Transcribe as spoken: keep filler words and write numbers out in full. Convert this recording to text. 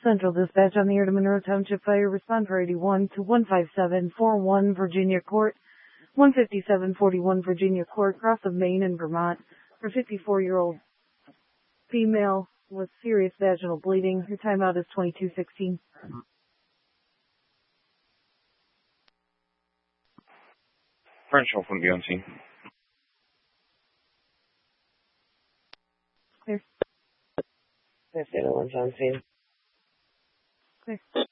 Central Dispatch on the air to Monroe Township Fire. Respond for eighty-one to one five seven four one Virginia Court, one fifty-seven forty-one Virginia Court, cross of Maine and Vermont, for fifty-four-year-old female with serious vaginal bleeding. Her timeout is twenty-two sixteen. French from the on scene. Clear. There's the other one's on scene. Clear.